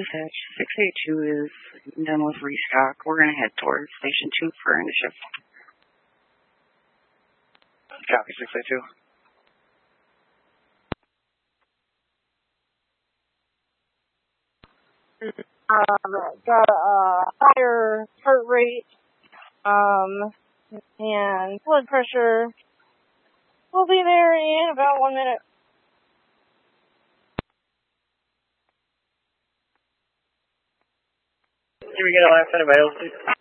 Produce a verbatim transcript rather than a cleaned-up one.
Dispatch, six eight two is done with restock. We're going to head towards Station two for end of shift. Copy, six eight two. Um, got a higher heart rate, um, and blood pressure. We'll be there in about one minute. Can we get a last set of vitals, please?